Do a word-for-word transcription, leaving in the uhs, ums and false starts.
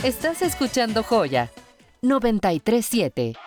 Estás escuchando Joya noventa y tres punto siete.